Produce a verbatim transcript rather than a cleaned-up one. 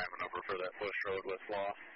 driving over for that Bush Road with loss.